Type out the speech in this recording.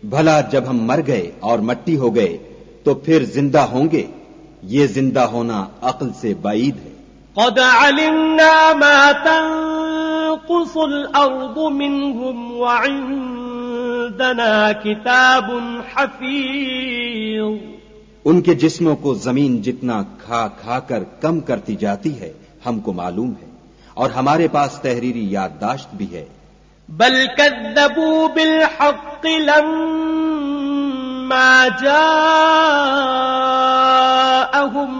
भला जब हम मर गए और मट्टी हो गए तो फिर जिंदा होंगे? ये जिंदा होना अक्ल से बाईद है। क़द अलिमना मा तंक़ुसुल अर्दु मिनहुम व इंदना किताबुन हफ़ीज़। उनके जिस्मों को जमीन जितना खा खा कर कम करती जाती है हमको मालूम है, और हमारे पास तहरीरी याददाश्त भी है। बल कज़्ज़बू बिल हक़्क़ि लम्मा जाअहुम